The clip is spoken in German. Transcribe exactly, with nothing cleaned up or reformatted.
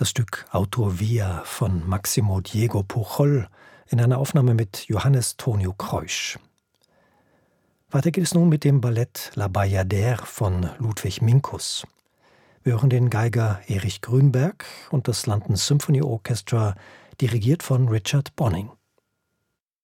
das Stück Autor Via von Máximo Diego Pujol in einer Aufnahme mit Johannes Tonio Kreusch. Weiter geht es nun mit dem Ballett La Bayadère von Ludwig Minkus. Wir hören den Geiger Erich Grünberg und das London Symphony Orchestra, dirigiert von Richard Bonning.